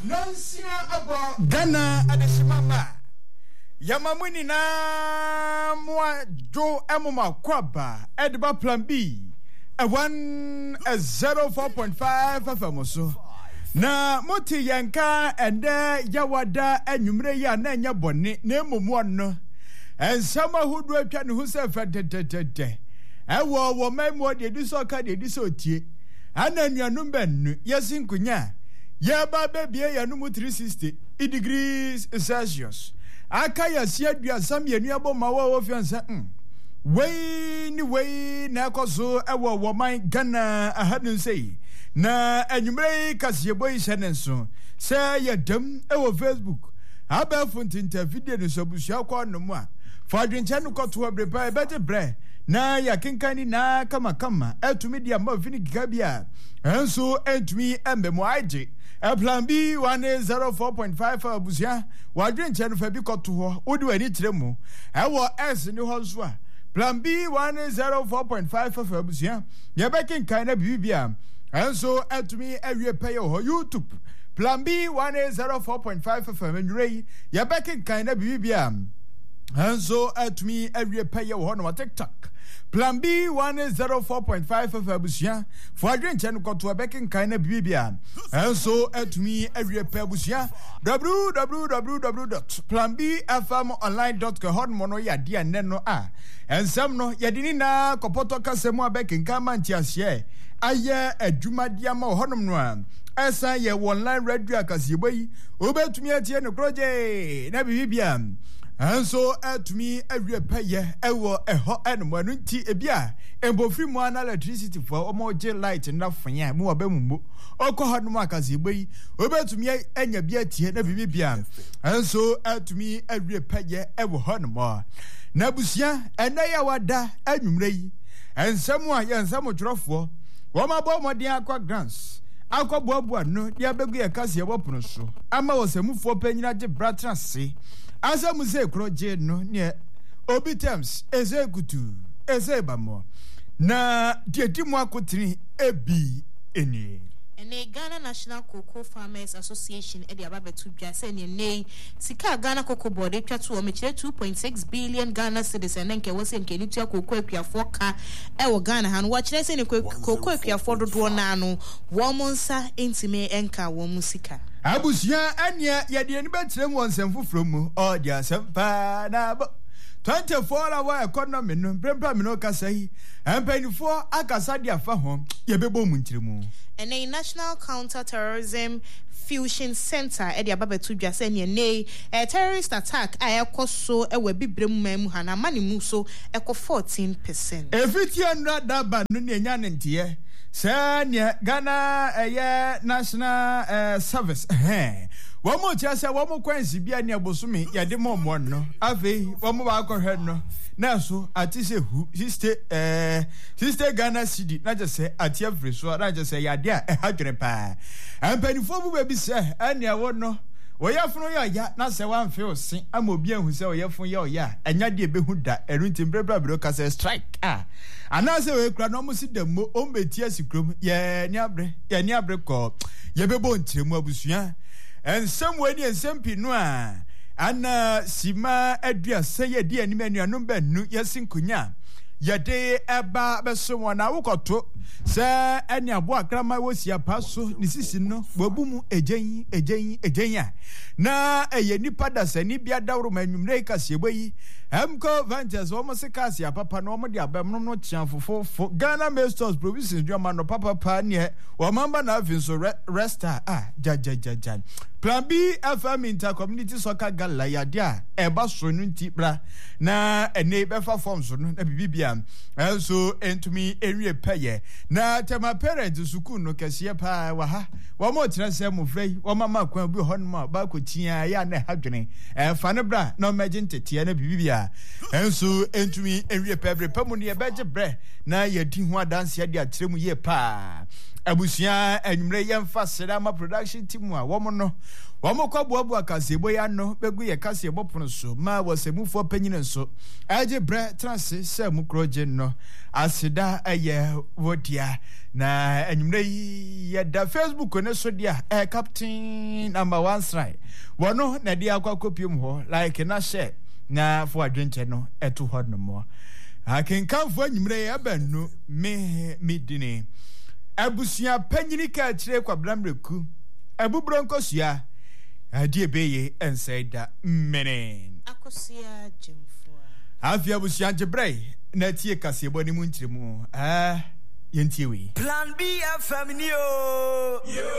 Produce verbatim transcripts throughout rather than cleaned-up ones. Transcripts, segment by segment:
Nansia abo Ghana adeshimama Yamamuni na mwa jo emuma kwaba Edba plan B a one a zero four point five famoso na moti yanka ende yawada enwumre ya na nya bone na emumu no ensama hudu atwa ne hu se fetete ewo wo memo de di so ka de di so tie ana nuanum bennu yesinkunya ya ba bebie ya no three sixty degrees Celsius aka ya sia dua sam yenu aboma wa wo fiansa mm wei ni wei na koso ewo wo man Ghana ahanu sei na enwumre kasiyebo yi senenso se ya dam ewo Facebook aba funtinta video no sobusia kwa no mu a fadwencha no koto abrepa ebete bre na ya kinkani na kama kama etumi dia ma fini gigabia enso entumi embemo aje a plan B one zero four point five abusia wadwencha no fa bi koto ho odi wani tiremu ewo S ni ho so a plan B one zero four point five abusia ya be kinkan na bibia enso etumi awie pay ho YouTube plan B one zero four point five family ya be kinkan na bibia enso etumi awie pay ho no TikTok plan B one zero four point five of abusia for adwenche no koto bekin kan na bibia enso etumi awie pa abusia w w w dot plan b f m online dot com mono ya dia neno a ensam no yadini na kopoto kasemu abekin kan manti ase aye adwuma dia ma honom no a esa ye online radio akasiebo yi obetumi atie no kroje na bibia enso etumi awie paye ewo eho enmo anu nti ebia embofri mu ana electricity for omoje light na fanya mu obamumbo okọ no makase egbeyi obetumi anya bia tie na bibia enso etumi awie paye ewo honmo na busia enaya wada anwumre yi ensemu a ye ensemu twerofo wo mabo modin akwa grants akọboaboa no dia begu ye kase ebopono so ama wosemufo panyina je bratrase asa muze kroje no ne obitems ezekutu ezebamo na dietimu akotiri ebi eni ene Ghana National Cocoa Farmers Association e dia babetu dwa se ne nei sika Ghana Cocoa Board e twa to o mechire two point six billion Ghana cedis ene nke wose nke ni tua cocoa akuafo ka e wo Ghana han wo kire se ne cocoa akuafo dodo na no wo monsa entime enka wo musika abusia ania ye de ni betrem wonsem foforo mu o dia sempa na bo twenty-four hour economy no brempa me no kasa yi empanifo akasa dia fa ho ye bebo mu ntiremu and a National Counter Terrorism Fusion Center e dia babetu dwa se ne nei a terrorist attack ayakoso e we bibrem mamu hana mani mu so eko fourteen percent efitia nra daba no ne nya ntie se Ghana eye national uh, service eh womo tiase womo kwansi bia ne abosumi yade mommo no ave womo ba akọhwe no na so atise hu sister eh sister Ghana city na je se atia freso na je se yade a hadwene pa ampanifo bu ba bi se ania wo no woyafunu ya ya na se wan fe osin ama obi ahu se woyafun ya oya anya de behu da erunti mbrebra bro ka se strike ah ana se we kra no mo si demmo o mbeti asikrom ye ni abre ye ni abre ko ye bebo ntiremu abusua ensem we ni ensem pinu a ana sima adua se ye de anim anuanom banu yesinkunya yade eba beso wona wokoto se eni abo akrama wosia paso ni sisi no babumu ejeyin ejeyin ejenya na eye nipa da se ni bia dawro manwumre kasiebo yi emko ventures wo mosika sia papa no mo de abam no chianfofo Ghana Masters Provisions dwama no papa pa ne wo mamba na afinso resta ah jajajajan plan B F M Intercommunity Soccer Gala yade a eba so no nti bra na ene befa form so no na bibia also entumi ewie paye na tema parents sukuu no kese pa wa ha wo mo trense mo frei wo mama kwa bi ho no ba ko tia ya na hadwene e fa ne bra no imagine tetie na bibia enso entumi ewie pa bre pa mu ne be je bre na yedi ho adanse ade atremu ye pa abusia anwumre yemfa sedama production team a wo mo no wo mo kwaboabo akasebo ya no begu ye kasebo pono so ma wasemufo panyine so aje bre transe se mu kroje no asida aye wodia na anwumre ye da Facebook ne so dia eh captain number one strike wono na dia akwa kopium ho like na share na fo adwenche no eto ho no mo akenkan fo anwumre ye abanu me midini abusia panyini ka kire kwa bramreku abubro nkosua adi ebeye ensaida menen akosia jemfo afia abusia jebrei na tie kasebo ni mu ntiremu ah yentie we Plan B F M ni o yo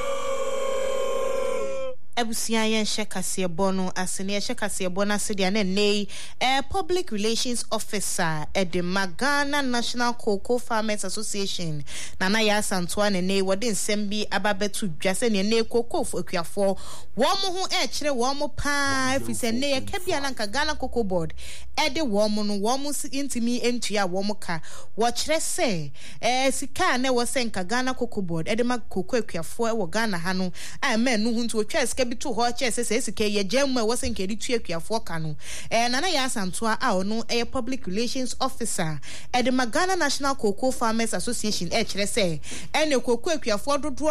abusia yen shekasiebo no asene ye shekasiebo na sedia na nei eh public relations officer at the Ghana National Cocoa Farmers Association na na ya santoa na nei wode nsem bi ababetu dwase ne nei cocoa akuafo wo mo ho e kire wo mo pa afise nei ye ka bia na nka Ghana Cocoa Board e de wo mo no wo mo intimi entua wo mo ka wo kire se eh sika na wo se nka Ghana Cocoa Board e de ma cocoa akuafo e wo Ghana ha no a me no hu ntu otwa bitu ho chese se sike ye jemwe wose nke ditu akuafo kanu eh nana ya santoa a ono e public relations officer at the Ghana National Cocoa Farmers Association e kire se ene cocoa akuafo dodo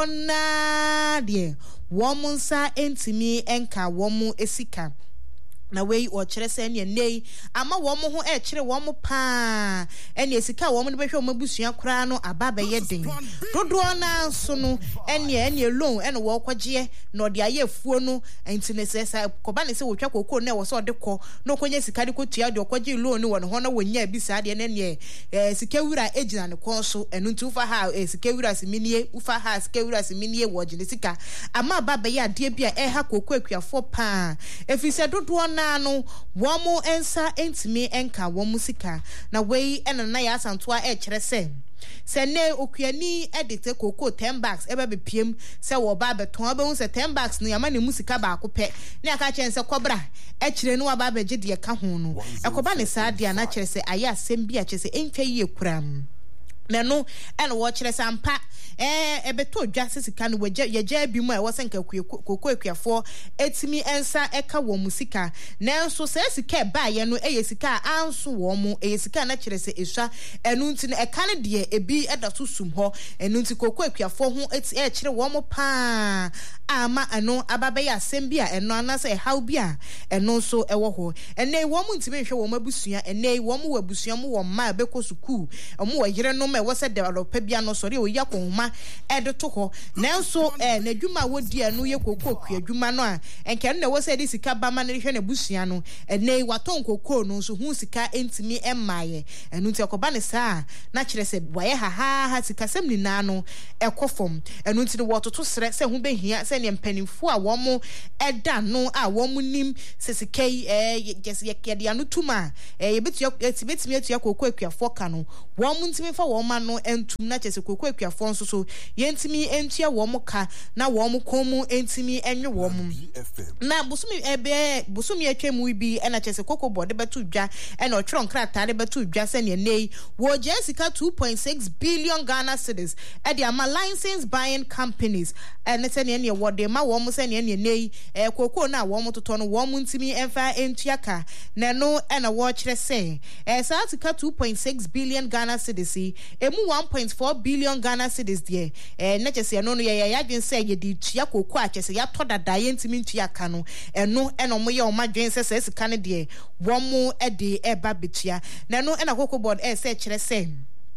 na de wo munsa entimi enka wo mu esika na wei o kire se ne nei ama wo mo ho e kire wo mo pa ene esika wo mo ne behwe mo busua kura no ababa ye den dodo na so no ene ene loan ene wo kwagye no de aye fuo no entine se sa koba ne se wo twa kokoo na wo so de kɔ no konye sika de kotua de kwagye loan wo no ho na wonya bi sa de ne ne eh sika wura ejina ne kon so enu ntu fa ha eh sika wura siminie ufa ha sika wura siminie wo gye sika ama ababa ye ade bia e ha kokoo akuafo pa efise dodo na no womo ensa entimi enka womo sika na wei ena na ya asantoa e kire se se ne okuani edite cocoa ten bags ebe be piem se wo ba beton be hu se ten bags no yama ne musika ba ko pe ne aka chen se kobra e kire no ba ba gye de ka ho no e koba ne sa de na kire se aya asem bi a kire se entwa yie kuram na no ena wo kire sampa eh ebeto dwase sika no wagye yagya bi mu a wose nka kokoo akuafo etimi ensa eka wo musika nanso se sika ba ye no eye sika anso wo mu eye sika na kire se esua enu nti na eka ne de ebi eda so sum ho enu nti kokoo akuafo ho eti e kire wo mu pa ama eno ababe ya asem bi a eno anase how bi a eno so ewo ho ene wo mu ntimi hwe wo mabusua ene wo mu wabusua mu wo ma beko suku omu wo yire no ma wo se developer bia no sori o yakoma edo to ho nanso eh na dwuma wodi anu ye kokoo kuadwuma no a enke no wo se di sika ba ma ne hwe na busua no ene waton kokoo no so hu sika entimi emaye enu nti akoba ne saa na kire se waye ha ha ha sika sem ni na no ekofom enu nti wo toto sere se hu behia se ne mpanimfo a wo mo eda no a wo mo nim se sika eh yes ye de anu tuma eh ye betu etibetimi etu kokoo akuafo ka no wo mo ntimi fa wo ma no entum na chese kokoo akuafo nso so yentimi entua wo mo ka na wo mo komu entimi enwe wo mo na busumi ebe busumi atwemu bi ena chese Cocoa Board betu dwa ena otwero nkrata de betu dwa se ne nei wo Jessica two point six billion Ghana cedis e de ama license buying companies ena se ne ne wo de ma wo mo se ne ne nei e kokoo na wo mo toto no wo mo ntimi enfa entua ka na no ena wo kire se e Jessica two point six billion Ghana cedis emu one point four billion Ghana cedis de eh na chese no no ye ya dwen se ye di tua kokoo a chese ya to dada ye ntimi ntua ka no eno eno mo ye o ma dwen se se sika ne de wo mo e de e ba betua na no ena Cocoa Board e se kire se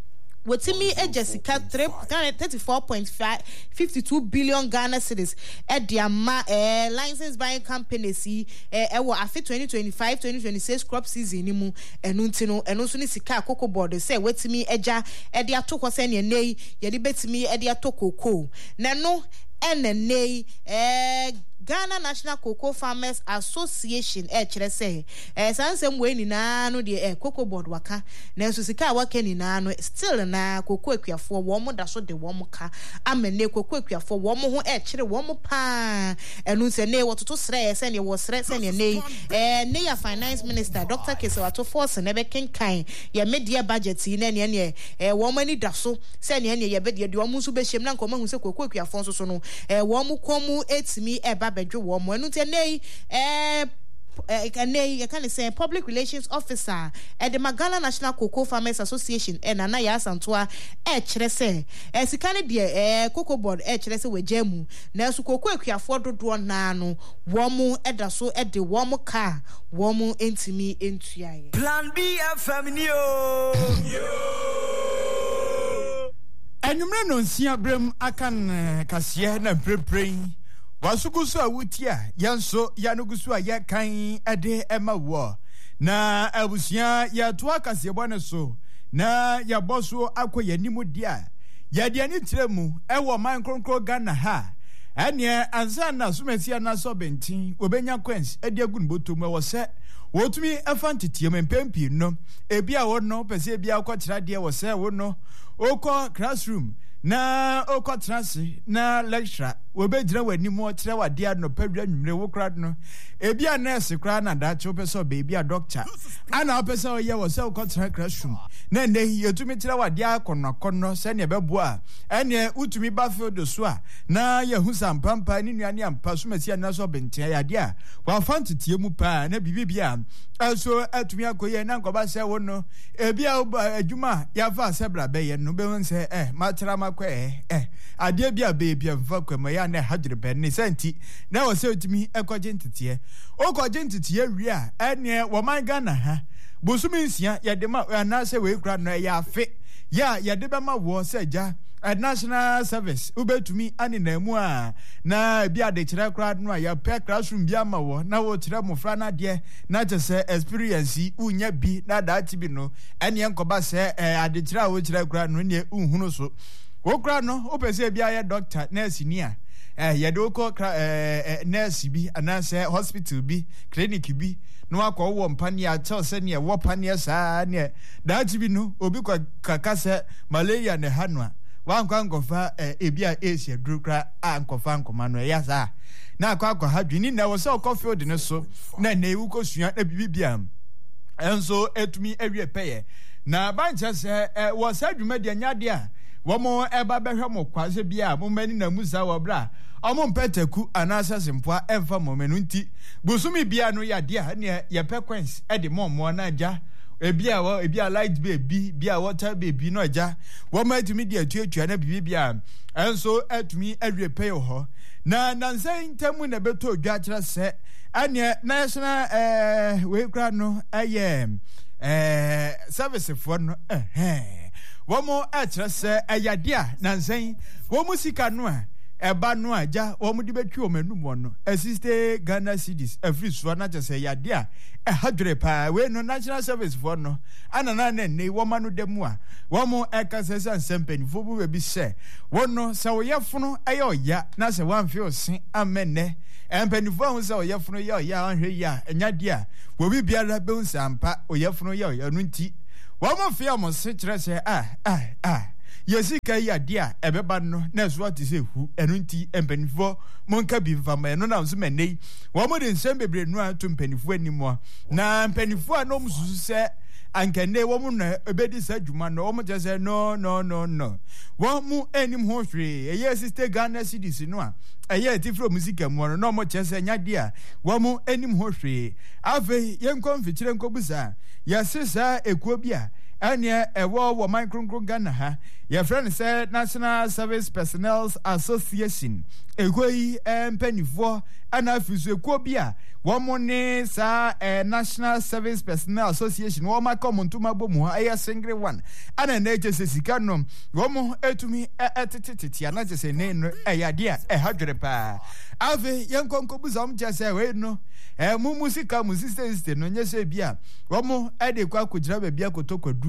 Wotimi e Jessica thirty-four point five two billion Ghana cedis e de ama eh license buying companies e e wo afi twenty twenty-five twenty twenty-six crop season ni mu enu nti no enu so ni sika Cocoa Board se wotimi eja e de atoko se ne nei ye de betimi e de atoko kokoo na no enenei eh Ghana National Cocoa Farmers Association e kyerɛ sɛ eh sansɛm we ni na no de eh cocoa board waka na nso sika waka ni na no still na cocoa akuafo wo mo da so de wo mo ka amene cocoa akuafo wo mo ho e kyerɛ wo mo pa enu nse ne wototo srɛ sɛ ne wo srɛ sɛ ne ne eh ne ya finance minister Doctor Kesewato Force ne be kenkan ya media budget ne ne ne eh wo mo ni da so sɛ ne ne ye be de wo mo nso be hyem na nkoma hu sɛ cocoa akuafo nso so no eh wo mo komu etimi e ba bedwo wo mo enu nse ne eh I can say public relations officer at the Ghana National Cocoa Farmers Association and Anaya Santua e kyerɛ sɛ e sikane de e cocoa board e kyerɛ sɛ we jemu na so cocoa akuafo dodo na no wo mo eda so e de wo mo car wo mo entimi entuaye Plan B F M ni o Enumre no nsia brem akan kase na prepreng Wasugusu awutia yanso yanugusu ayakan ade ema wo na abusia ya toa kasebo ne so na ya boso akoye nimu dia ya dia ni tiremu ewo man kronkro Ghana ha ene ansa na sumesia na so bentin obenya kwens ade agun botom wo se wotumi afantitiye mempempi no ebia wo no pese ebia akotira de wo se wo no okọ classroom na okotrase na lecture obedira wanimu kire wade no padwa nwumre wo kra no ebia nurse kra na da che opeso baby a doctor ana opeso ye wo se okotra classroom na ne yetumi kire wade akonokono se ne bebo a ene utumi ba field so a na yehu sampampa ni nuane ampa so masia na so bentia yade a wa fantitie mu pa na bibibia aso atumi akoye na nkoba se wo no ebia adwuma ya fa sebra be ye no be won se eh matra makwe eh ade bia be bia mfa kwama ya na hadre be ne santi na wo se otumi ekoje ntete okoje ntete wi a ene wo man Ghana ha bosumi nsia ya de ma na se we kura no ya afe ya ya de be ma wo se ja a national service ubetumi ani na mu a na bia de kire kura no ya pe classroom bia ma wo na wo kire mofra na de na je se experience unya bi na da ti bi no ene enkoba se ade kire a wo kire kura no ne unhunu so wo kura no opese bia ya doctor nurse ni a eh ye de ko eh nurse bi anase hospital bi clinic bi no akọ wo mpani a tell se ne wo pani sa ne da ti bi no obi kwa kakase malaria ne hanwa wankwa nkofa ebia Asia drukra a nkofa nkoma no ya sa na akwa akwa hadwini na wo se okofield ne so na na ewu kosua na bibibia enso etumi awie peye na banche se wo sa dwuma de nyade a wo mo eba behwe mo kwaze bia mo mani na musa wo bra omo mpetaku anasa sempoa emfa mo menu nti busumi bia no ya de a ne ye pequence e de mo mo na ja ebia wo ebia light baby bia water baby no ja wo ma etumi de atuatua na bibi bia enso etumi awie pay ho na nanse ntamu na beto dwa kire se ane national eh we kra no aye eh service for no eh wo mo a kire se ayade a nanse wo musika no a eba no aja wo mu di betwi o manum no assiste Ghana cedis every so na je say yade a e hadre pa we no national service for no ana na na ne wo ma no demu a wo mu e ka se san sempeni fo bu be se wo no se wo yefono e oya na se wan fi osin amene empeni fo hu se wo yefono ye oya anhwe ya enya de a wo bi biara be unsampa o yefono ye oya no nti wo mu fi am se kire se ah ah ah yesika ya dia ebeba no na so ati se hu enu nti empanifo monka bi mfama eno na nso menei wo mo de nsem bebre nu ato mpanifo animo na mpanifo a no mususu se ankene wo mo na ebedi sa dwuma no wo mo je se no no no no wo mo enim ho hwe eye sister Ghana cedis no a eye tifro musika mo no no mo che se nya dia wo mo enim ho hwe ave yenkon fikire nkobusa yasesa ekuo bia anya ewo wo micro Ghana ha your friend said National Service Personnel Association ekoi empanifo ana fisu ekuo bia wo mo ne sa National Service Personnel Association wo ma come ntuma bomu ha aye single one ana na eje sika no wo mo etumi etetete ana je se ne no eyade a ehadwere pa ave yenkonko buzam je se we no eh mu musika mu sister sister no nye se bia wo mo ede kwa kujira ba bia kotokwadu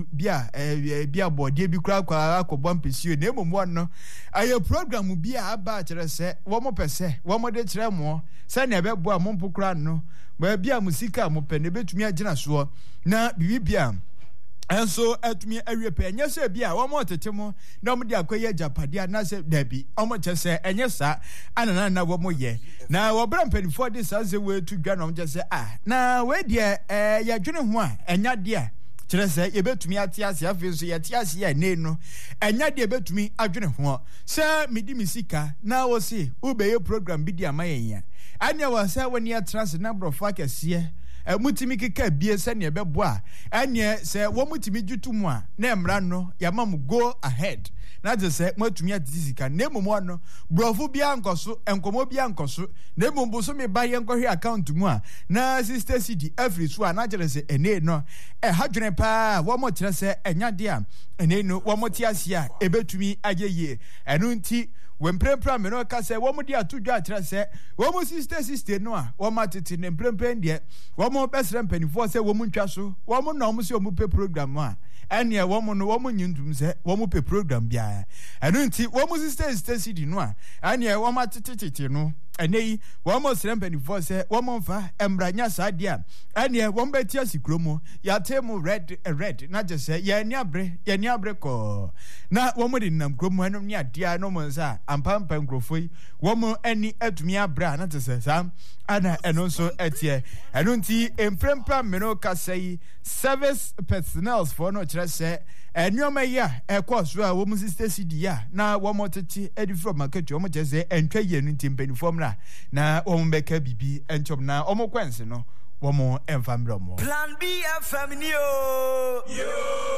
du bia eh bia body bi kura kwa akobɔ mpesio na emom no aye program bi a aba kyerɛ sɛ wo mo pɛsɛ wo mo de kyerɛ mo sɛ na ɛbɛbo a mo mpokura no ba bia musika mo pɛ ne betumi agina so na bibi bia enso atumi awie pe enye se bia wo mo tete mo na mo de akoye japade na se dabi o mo che se enye sa anana na wo mo ye na wo bra mpanifo de sa se we tu dwa na mo che se ah na we de eh ya dwene ho a enya de a kire se ye betumi ate ase afi so ye te ase ya ne no enya de betumi adwene ho se medi misika na wo se wo be ye program bi di amayen ya anya wo se woni atrans na brofo akese e mutimi keka bie se ne bebo a anye se wo mutimi djutu mu a na emra no ya mam go ahead na je se matumi atisika na emomo no brofo bia nkoso enkomo bia nkoso na emombo so me ba ye nkohwe account mu a na sister cd every so a na je se ene no e hadwene pa wo mo kire se enya de a ene no wo mo ti ase a ebetumi ageye enu nti wemprempra me no ka se wo mo di atudwa akire se wo mo sister sister no a wo ma tete ne mprempren de wo mo besre mpanifo se wo mo ntwa so wo mo na mo se wo mo pe program a ene wo mo no wo mo nyindum se wo mo pe program bia enu nti wo mo sister sister cd no a ene wo ma tete tete no enei wo mo sre mpanifo se wo mo mfa embranya saade a ene wo mo betia sikromo ya temu red red na je se ye ni abre ye ni abre ko na wo mo de nam kromo enu ni adia no mo nsa ampampa nkrofoi wo mo ani atumi abra na je se sam ana eno so etie enu nti emprempa meno kasai service personnel for no kire se enyoma ya ekoso a wo mu sister cd ya na wo mo tete edi from market wo mo je se entwa ye nu nti mpanifo mra na wo mo beka bibi enchom na wo mo kwense no wo mo emfamro mo Plan B F M ni o yo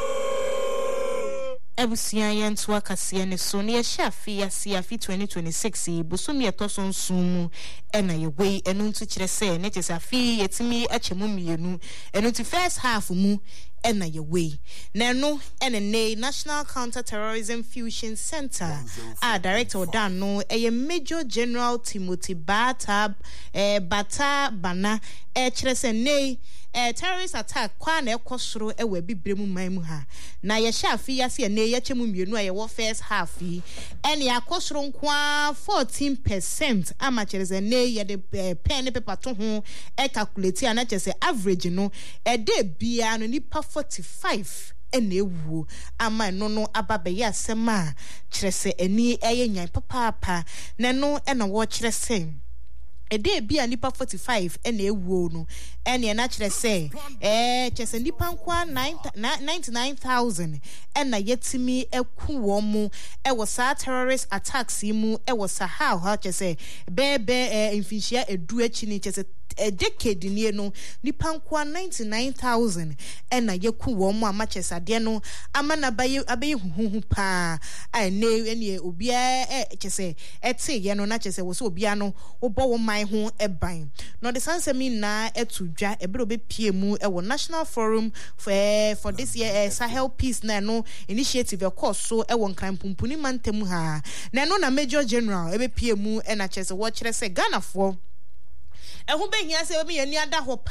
Ebusia yentu akase ne so ne shafi ya siafi twenty twenty-six busumi etoso nsumu ena yewe enu ntu kire se ne tesafi yetimi achemu mienu enu ntu first half mu ena yewe na no ene ne National Counter Terrorism Fusion Center a director dan no eye Major General Timothy Bata eh Bata Bana e kire se ne eh terrorist attack kwa na ekosoro ewa bibremu man mu ha na ye shafi ya se ne ye chemu mienu aye wo first half yi ene akosoro nkwa fourteen percent ama kire se ne ye de pen paper to ho e calculate ana kire se average no e de bia no nipa forty-five ene ewu ama no no ababe ya sema kire se eni eye nyan papa papa na no ena wo kire se ede bia nipa forty-five ene ewu no ene na kire se eh kire nipa nkwa ninety-nine thousand ena yetimi eku wo mu e wo sa terrorist attacks mu e wo sa how ha kire se bebe infishia edu echi ni kire se a decade ni no nipa nkwa ninety-nine thousand ena yeku wo mu amachesa de no amana baye abaye huhu pa a ne ene obia e kese ete ye no na kese wo so obia no obo wo man ho eban no the sansemi na etudwa ebro be pie mu e wo National Forum for for this year uh, Sahel Peace na no initiative of course so e wo nkran pumpuni mantem ha na no na Major General e be pie mu e na kese wo kire se Ghana fo ehun be hia se be yani ada ho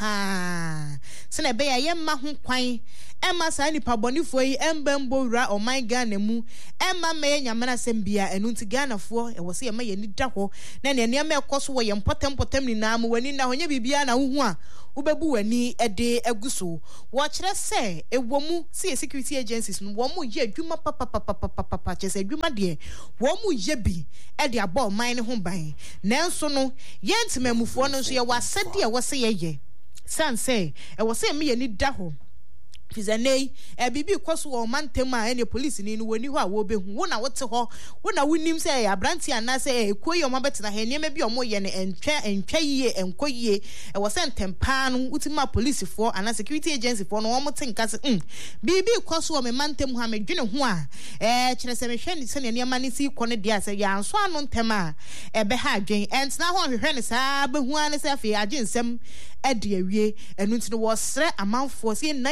pa se na be ya ye ma ho kwan emma sa nipa bonifo yi embembo wura o my Ghana mu emma me nyamana sembia enu nti Ghana fo e wo se ye ma ye ni da ho na ne ne ma ekoso wo ye mpotem potem ni na mu wani na honya bibia na hu a ubebu wani ede eguso wo kire se ewo mu se security agencies no wo mu ye adwuma papa papa papa papa che se adwuma de wo mu ye bi e de abo man ne ho ban nanso no ye ntimamufo no so ye wasade e wo se ye ye san say e wo se me ye ni da ho Fizanei, e bibi kwaso wo mantema ene police ni no wani ho a wo behu wo na wote ho wo na wonim se ya branti anase e koyi o mabetena he niam bi o mo ye ne entwa entwa yie enkoyie e wo se ntempa no utima police for ana security agency for no wo mote nkase mm bibi kwaso wo me mantem ha medwene ho a e kire se me hwe ni se ne niam ani si kɔ ne dia se ya anso anu ntema e be ha adwen entna ho hwehwe ne saa behu ane se afi agensem e de awie enu ntino wo sre amanfo se na yam ye ni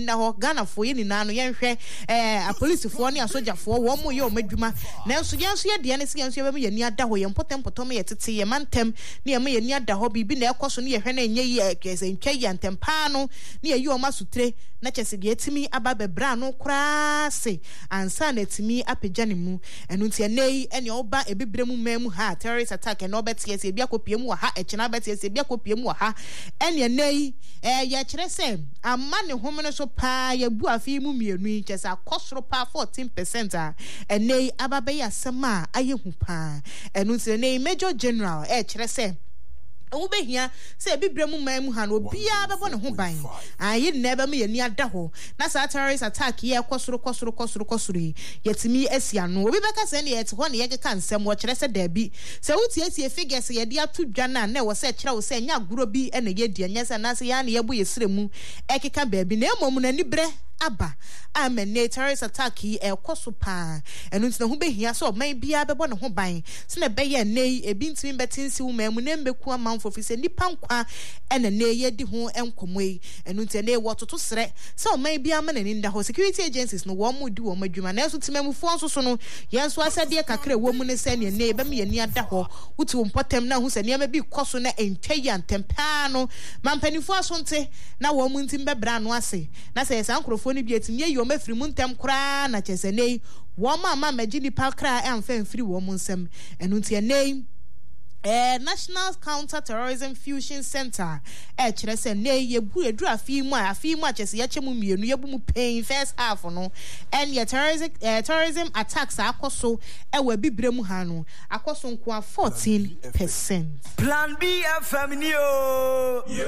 na ho Ghana fo ye ni na no ye nhwe eh a police fo ne a soldier fo wo mo ye o madwuma na nso ye nso ye de ne se ye nso ye be ye ni ada ho ye mpotem potom ye tete ye mantem ne ye me ye ni ada ho bibi na ekoso ne ye hwe na enye ye kese ntwa ye ntempa no ne ye yo ma sutre na chese de etimi aba bebra no kra se ansa na etimi apagya ne mu enu ntia nei ene oba ebibre mu memu ha terrorist attack ene obetie se bia kopie mu ha echina betie se bia kopie mu ha ene nei eh ya kire se amma ne home no so pa ya bu afi mu mienu chese akosoro pa fourteen percent a ene ababe ya sema aye hu pa enu ntia nei Major General eh kire se Ubehia say bibre mu man mu ha no bia bebo ne ho ban ayi neba me yani ada ho na sa terrorist attack ye kwosoro kwosoro kwosoro kwosoro yetimi asia no obi beka se ne yete ho ne ye keka nsem wo kire se da bi se wuti asie figures ye dia to dwa na na wo se kire wo se nya goro bi ene ye dia nya se na se ya ne ye bu ye siremu ekeka ba bi na emom na ni bre aba amene terrorist attack yi ekoso pa enu ntina hu behia so man bia bebo ne ho ban se na beye nei ebi ntimi betinsi wo mamu na mbeku amanfo fi se nipa nkwa ene ne ye di ho enkomoi enu ntina ne wototo sere se man bia ma nani nda ho security agencies no wo mu di wo madwuma na so timamufo nso so no yenso asade kakra wo mu ne se ne ne be me ye ni ada ho wuti wo mpotem na hu se ne ma bi koso na entwa ntempa no mampanifo asonte na wo mu ntim bebra no ase na se sankro ni bi etinye yo mafiri mu ntem kra na chese nei wo ma ma magini pa kra e amfa mfiri wo mu nsem enu ntia nei eh National Counter Terrorism Fusion Center eh kire se nei ye bu edu afi mu afi mu chese ye chemu mienu ye bu mu pain first half no and ye terrorism eh, terrorism attacks akoso e wa bibre mu ha no akoso nko fourteen percent Plan B F M ni o yo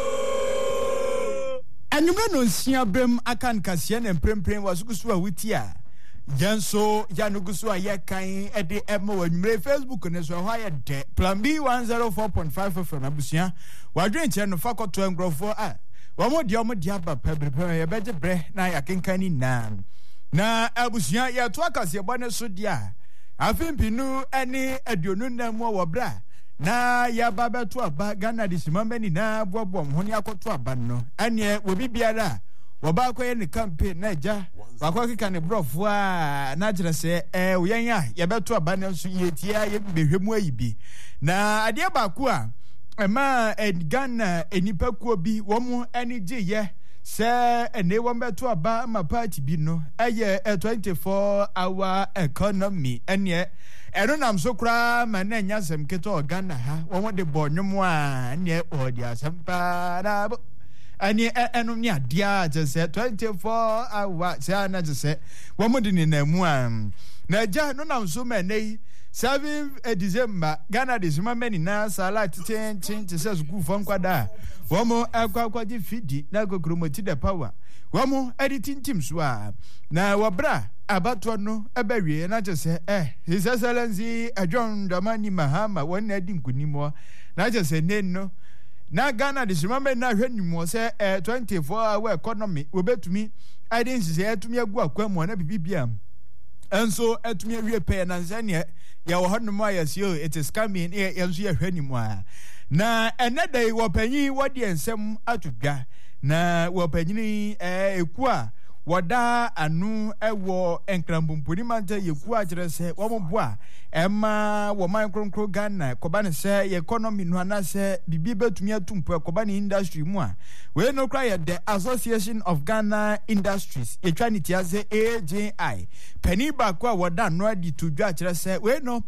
Anyume no nsia brem akan kasie na mprempren wasukusu a wutia yanso yanugusu a yekan e de ema wanumre Facebook ne so ho aye de Plan B one oh four point five F M abusia wadwen che no fakoto engrofo a wamo de omo de aba pebrepem ye beje bre na yakenkan ni na na abusia ya to akasie bone so dia afimpinu ene aduonu na mu wo bra na ya baba to aba Ghana disimamba ni na bobo ho ni akoto aba no ane obi biara wo ba koye ni campaign na ja wakwa kika ne brofo a na jira se eh oyen a ya beto aba na so yetia ye behwemu ayibi na ade ba ku a ema Ghana enipa ku obi wo mu eni je ye se ene wo beto aba ma party bi no eye twenty-four hour economy ene eno nam so kra ma na nya sem keto Ghana ha wo de bonwom a ne odi asempa na ani eno ni adia je se twenty-four hour se ana je se wo mo de ni na mu am na ja no nam so ma nei seventh December Ghana de sima mani na sala ten ten te se school fon kwada wo mo akwa ji fidi na gokromoti the power wo mo editing team so a na wabra abato no ebawie na je se eh his excellency John Dramani Mahama won na di nkunimo na je se ne no na Ghana de sima mani na hwanimo se eh twenty-four hour economy obetumi idin se etumi agu akwamu na bibibia enso etumi awie pe na nzane ya wo hono ya sio it is coming e enso ya hwanimo a na enedai wo panyi wodi ensem atudwa na wo panyini eh eku a woda anu ewo enkrampumpuni manta yeku a kire se wo moboa ema wo man kronkro Ghana koba ne se economy no na se bibi betumi atumpo koba ne industry mu a we no kra ye the Association of Ghana Industries e twaniti ase A J I pani ba kwa woda no adi tudwa kire se we no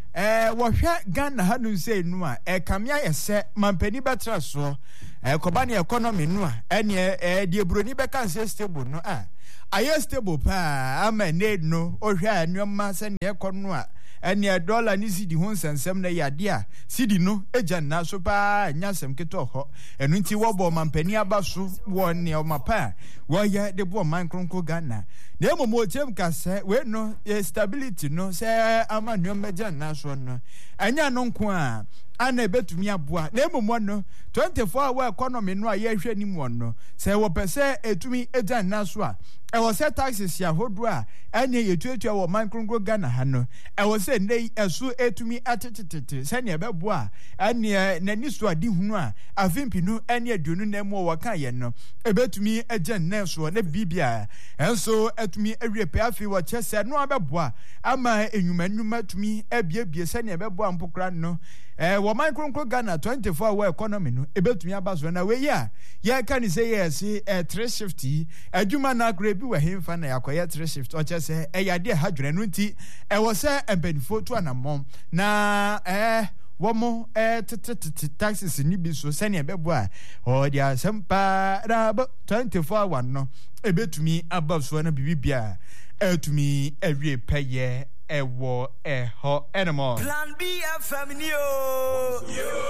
eh wo hwe Ghana hanu se nu a e kamia ye se mampani betra so eh koba ne economy nu a ene eh die broni be kan se stable no a aye stable pa ama need no o hwe anwoma se ne ekono a ene dollar ni sidi ho nsensem na yade a sidi no eja na so pa nyasem keto ho enu nti wo bo mampani aba so wo ne o mapa wo ye de bo man kronko Ghana na emo mo chem ka se we no stability no se ama nwoma ja na so no anya no nko a ana ebetumi aboa na emumọ no twenty-four hour economy no a ye hwe ni mu no se wo pese etumi edan naso a e wo se taxes ya hodo a anya yetuatua wo mankrongo Ghana ha no e wo se nei esu etumi atetetete se ne ebeboa anya nani so adi hunu a afimpi no anya aduonu na mu wo kan ye no ebetumi ejan naso na bibia enso etumi awie pe afi wo chese no abeboa ama enyumanuma tumi ebiebie se ne ebeboa mpokra no eh wo mankrongo Ghana twenty-four hour economy no ebetumi abazo na we ya ye kan say yes eh three shift adwuma na bi wa hemfa na yakoye three shift o chese e yade hadwene no nti e wo se empanifo to anamom na eh womo eh taxes ni bi so sene bebo a o dia sempa da twenty-four hour no ebetumi abaso na bibibia etumi awie peye ewo eho enemo Plan B F M yo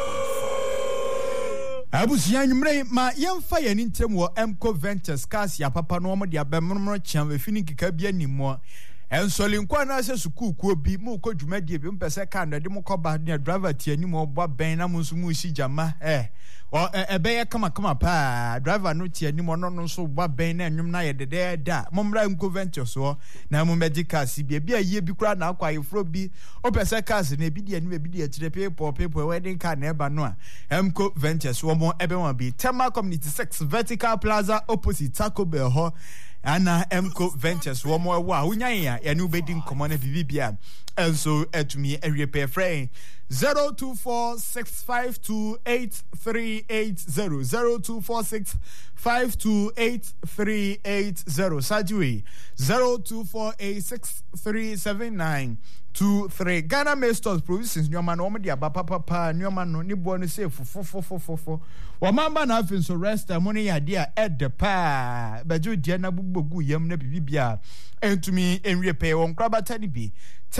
abusia nwumre ma yemfa yani ntem wo Emco Ventures cars ya papa no mo dia bemromro chiam afini kika bia nimo ensolinkwa na ase sukuku obi mu ko dwumadie bi mpese ka ndo de mo koba ne driver tie ni mo bo ben na mo nso mu si jama eh o ebe ye kama kama pa driver no tie ni mo no no so bo ben na nwum na ye dede da mo mra Emco Ventures so na mo medical si bia bia ye bi kura na akwa yefro bi o pese cars na bi die ni bi die tire people people wedding car na eba no a Emco Ventures wo mo ebe won bi Tema Community six Vertical Plaza opposite Taco Bell ho ana Emco Ventures wo mo wa hunyan ya ya nu bedi nkomo na bibibia enso etumi awiepe frame zero two four six five two eight three eight zero zero two four six five two eight three eight zero Sajui zero two four eight six three seven nine two three Ghana Masters Provisions nyoma no mo dia ba papa pa nyoma no ni bo no say fofo fofo fofo wo mamba na afin so rest money ya dia ed pa baju dia na bubogu yam na bibibia entumi enwie pe won krabata ni bi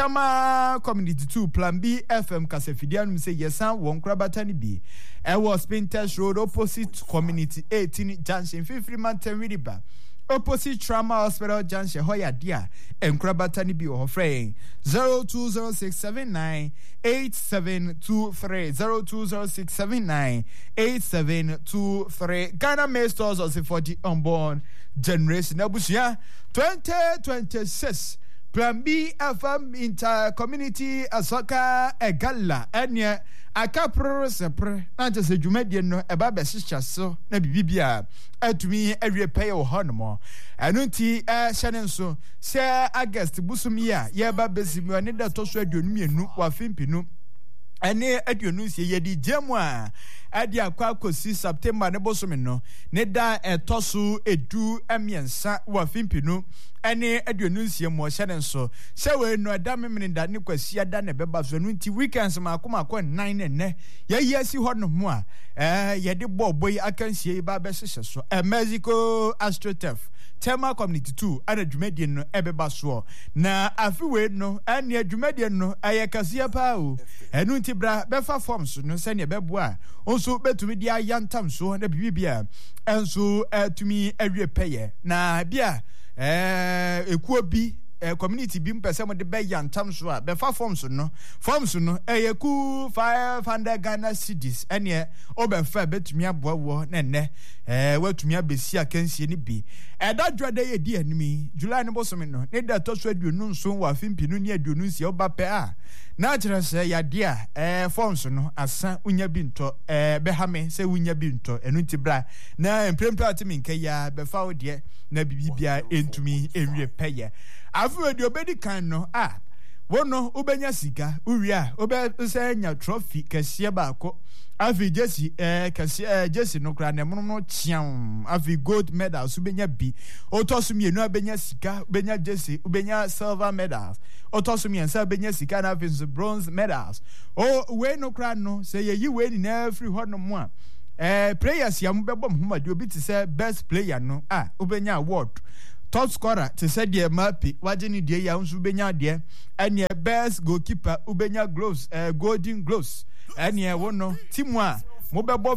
Tema Community two Plan B F M Kasefidianum say yesan won krabata ni bi e was Spinters Road opposite Community eighteen Junction fifty Mountain River opposite Trauma Hospital Junction hoya dia enkrabata ni bi o frame zero two zero six seven nine eight seven two three zero two zero six seven nine eight seven two three Ghana Masters of the forty unborn generation abusia twenty twenty-six Plan B F M Inter Community Asoka Egala enye akapro sepre na je se dwumadie no eba be hihya so na bibibia atumi awie pay wo honomo enu nti eh hyene nso se August busumi a ye ba besimi oni da to so aduonu mienu wa fimpinu ene aduonu sie ye di jemu a adi akwa kosi September ne bosumi no ne da etoso edu emiensa wa fimpinu ene aduonu sie mo hyene nso se we no da memene da ne kwasi ada ne beba so no nti weekends ma akoma akwa nine ne ye ye si ho no mo a eh ye de boboy akansie ba be hyehyɛ so e Mexico AstroTurf Tema Community two ana dwumadie no ebeba so na afiwe no ene dwumadie no ayekasia pa o enu nti bra befa forms no se ne beboa onso betumi dia yantam so na bibibia enso atumi awie peye na bia eh ekuo bi eh, community bi mpese mo de be yantam so a be fa forms no forms no eh ku five hundred Ghana cedis ene obefa betumi aboawo na ne eh watumi abesi akansie ni bi eh da dwada ye di animi July ne bosomi no ne da to so aduonu nso wa fimpinu ni aduonu nsia oba pe a na kire se ya dia eh forms no asa unya bi nto eh be ha me se unya bi nto enu ntibra na emprempra atimi nke ya be fa wo de na bibibia entumi enwie peye afu de obedi kan no a wono ubenya sika uwi a obe se nya trophy kase ba ko afi jesi eh kase eh jesi no kra na mono no chiam afi gold medals ubenya bi otosumi enu abenya sika ubenya jesi ubenya silver medals otosumi ensa ubenya sika na afi bronze medals o we no kra no se ye yi we ni na free ho no mo a eh players ya mbebom humadi obi ti say best player no ah ubenya award top scorer to say the mapi wajini die ya unsu benya die ene best goalkeeper ubenya gloves eh golden gloves ene wono timu a mo bebo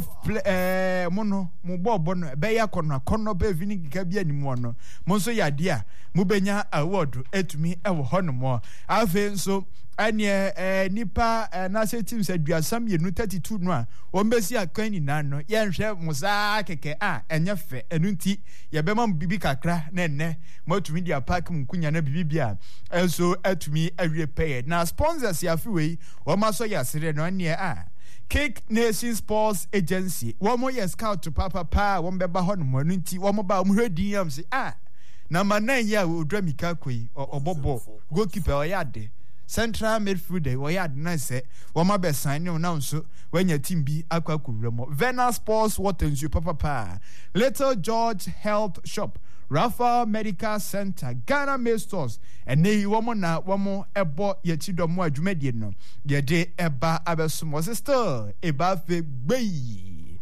eh mo no mo bobo no be ya kono kono be vini gika bia ni mo no mo so ya dia mo benya award etumi ewo hono mo afi nso ane eh nipa na se team se duasam ye no thirty-two no a o mbesi akan ni nan no ye nhwe musa keke a enye fe enu nti ye be ma bibi kakra na enne mo tumi dia park mkunya na bibi bia enso etumi awie pay na sponsors ya fi we o ma so ya sere no ane a Cake Nation Sports Agency womo ye scout to papa pa wo mbeba ho no mo nti wo mo ba mo hwedi yam se ah na manan ya odwa mika koi obobo goalkeeper o ya de central midfielder wo ya de na se wo ma be sign no na nso wanya team bi akwa kuwremo Vena Sports Water papa pa Little George Health Shop Rafa Medical Center Ghana Mail Stores ene womo na womo ebo ye chidomo adwumadie no ye de eba abesomo sister eba fe gbei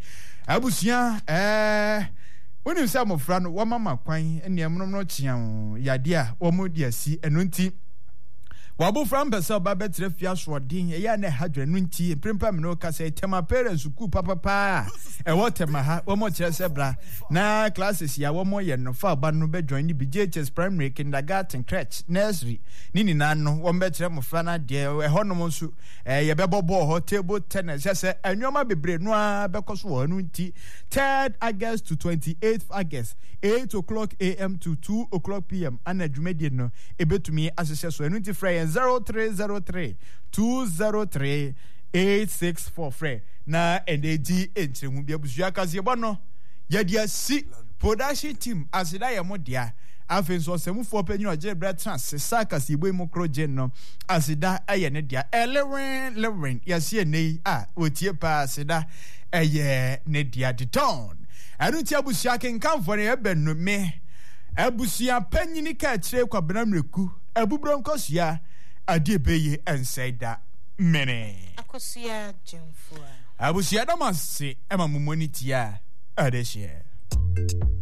abusia eh woni se amofra no woma makwan ene emnom no chia yade a womo de asi eno nti wabofra mpesa ba betre fia soodin e ya na hadwe no nti prempa me no ka se tema parents ku papa pa e wotema ha womo kire se bra na classes ya womo ye no fa ba no be join ni B J H S primary kindergarten crèche nursery nini na no wom be kire mofra na de e honom nso e ye be bobo ho table tennis se anwoma bebre no a be koso wo no nti third August to twenty-eighth August eight o'clock a m to two o'clock p m ana dwumedie no e betumi asese so enu nti frey zero three zero three two zero three eight six four frey na energy entremu bia busu akazie bono ya dia si production team asida ye modia afen so semufo panyin oje bra trans saka si boy mokroje no asida aye ne dia eleven eleven ya si enei a otie pa asida eye ne dia de ton anu ti abusu akenkan for ne ebenu me abusia panyini ka kire kwa benamreku abubronkosia adebeye ensaida mene akosia jemfua abusia damase ema mumonitia adeshie